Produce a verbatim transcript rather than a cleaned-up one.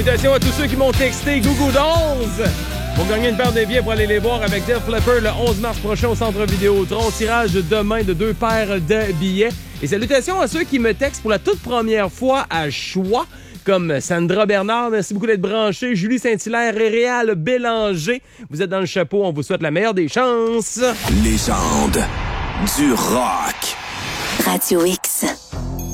Salutations à tous ceux qui m'ont texté Google onze pour gagner une paire de billets pour aller les voir avec Def Leppard le onze mars prochain au Centre Vidéotron. Tirage demain de deux paires de billets. Et salutations à ceux qui me textent pour la toute première fois à choix, comme Sandra Bernard, merci beaucoup d'être branchée, Julie Saint-Hilaire et Réal Bélanger. Vous êtes dans le chapeau, on vous souhaite la meilleure des chances. Légende du rock. Radio X.